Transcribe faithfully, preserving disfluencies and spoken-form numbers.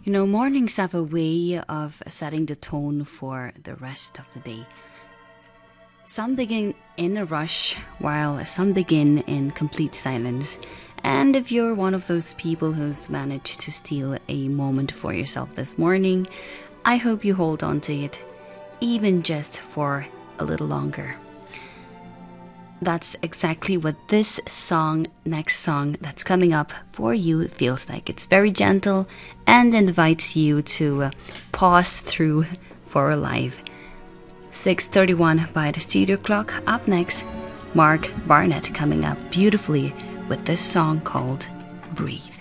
You know, mornings have a way of setting the tone for the rest of the day. Some begin in a rush, while some begin in complete silence. And if you're one of those people who's managed to steal a moment for yourself this morning, I hope you hold on to it, even just for a little longer. That's exactly what this song, next song that's coming up for you, feels like. It's very gentle and invites you to uh, pause through for a live. six thirty-one by the studio clock. Up next, Mark Barnett coming up beautifully with this song called Breathe.